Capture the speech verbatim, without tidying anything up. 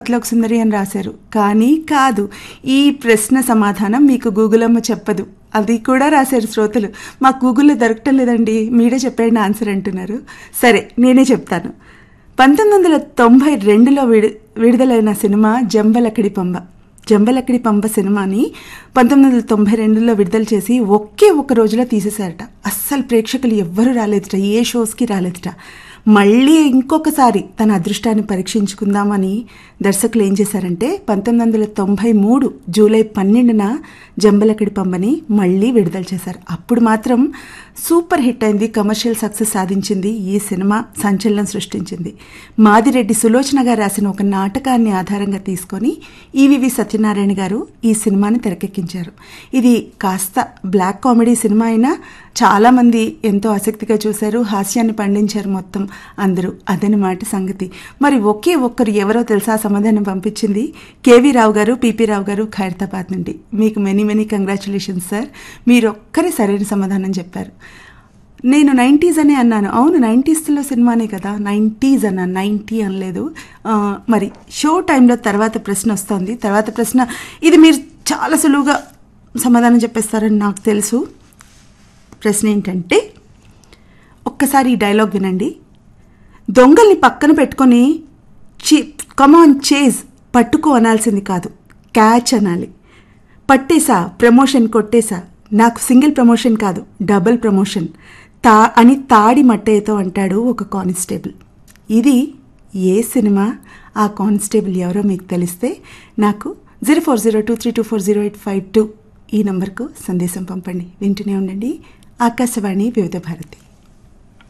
అతిలోక సుందరి అని రాశారు. కానీ కాదు, ఈ ప్రశ్న సమాధానం మీకు గూగుల్ అమ్మ చెప్పదు. అది కూడా రాశారు శ్రోతలు. మాకు గూగుల్లో దొరకటం లేదండి, మీరే చెప్పండి ఆన్సర్ అంటున్నారు. సరే, నేనే చెప్తాను. పంతొమ్మిది వందల తొంభై రెండులో విడు విడుదలైన సినిమా జంబలకడి పంబ. జంబలకడి పంబ సినిమాని పంతొమ్మిది వందల తొంభై రెండులో విడుదల చేసి ఒకే ఒక్క రోజులో తీసేశారట. అస్సలు ప్రేక్షకులు ఎవ్వరూ రాలేదుట, ఏ షోస్కి రాలేదుట. మళ్ళీ ఇంకొకసారి తన అదృష్టాన్ని పరీక్షించుకుందామని దర్శకులు ఏం చేశారంటే పంతొమ్మిది వందల తొంభై మూడు జూలై పన్నెండున జంబలకడి పంబని మళ్ళీ విడుదల చేశారు. అప్పుడు మాత్రం సూపర్ హిట్ అయింది, కమర్షియల్ సక్సెస్ సాధించింది. ఈ సినిమా సంచలనం సృష్టించింది. మాదిరెడ్డి సులోచన గారు రాసిన ఒక నాటకాన్ని ఆధారంగా తీసుకొని ఈవివి సత్యనారాయణ గారు ఈ సినిమాని తెరకెక్కించారు. ఇది కాస్త బ్లాక్ కామెడీ సినిమా అయినా చాలామంది ఎంతో ఆసక్తిగా చూశారు, హాస్యాన్ని పండించారు మొత్తం అందరూ. అదనమాట సంగతి. మరి ఒకే ఒక్కరు ఎవరో తెలుసా సమాధానం పంపించింది? కేవీ రావు గారు, పిపి రావు గారు, ఖైరతాబాద్ నుండి. మీకు మెనీ మెనీ కంగ్రాచులేషన్స్ సార్, మీరు ఒక్కరే సరైన సమాధానం చెప్పారు. నేను నైంటీస్ అనే అన్నాను. అవును, నైంటీస్లో సినిమానే కదా, నైంటీస్ అన్నాను, నైంటీ అనలేదు. మరి షో టైంలో తర్వాత ప్రశ్న వస్తుంది. తర్వాత ప్రశ్న ఇది మీరు చాలా సులువుగా సమాధానం చెప్పేస్తారని నాకు తెలుసు. ప్రశ్న ఏంటంటే, ఒక్కసారి ఈ డైలాగ్ వినండి. దొంగల్ని పక్కన పెట్టుకొని చి కమాన్ చేజ్ పట్టుకో అనాల్సింది కాదు, క్యాచ్ అనాలి. పట్టేసా, ప్రమోషన్ కొట్టేసా, నాకు సింగిల్ ప్రమోషన్ కాదు డబుల్ ప్రమోషన్ తా అని తాడి మట్టయ్యతో అంటాడు ఒక కానిస్టేబుల్. ఇది ఏ సినిమా? ఆ కానిస్టేబుల్ ఎవరో మీకు తెలిస్తే నాకు zero four zero two three two four zero eight five two ఈ నంబర్కు సందేశం పంపండి. వింటూనే ఉండండి ఆకాశవాణి వివిధ భారతి.